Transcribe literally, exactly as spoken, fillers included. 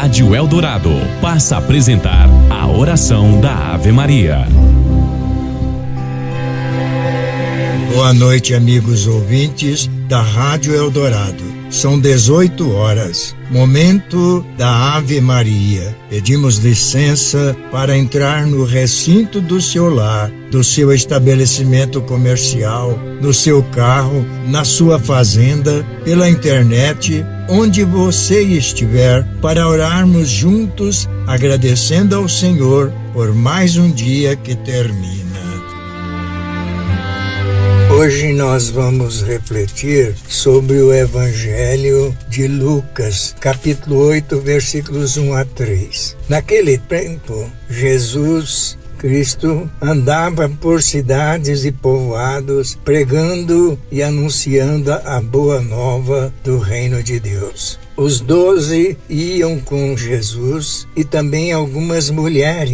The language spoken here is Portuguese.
Rádio Eldorado passa a apresentar a oração da Ave Maria. Boa noite, amigos ouvintes da Rádio Eldorado. São dezoito horas, momento da Ave Maria. Pedimos licença para entrar no recinto do seu lar, do seu estabelecimento comercial, no seu carro, na sua fazenda, pela internet, onde você estiver, para orarmos juntos, agradecendo ao Senhor por mais um dia que termina. Hoje nós vamos refletir sobre o Evangelho de Lucas, capítulo oito, versículos um a três. Naquele tempo, Jesus Cristo andava por cidades e povoados, pregando e anunciando a boa nova do reino de Deus. Os doze iam com Jesus e também algumas mulheres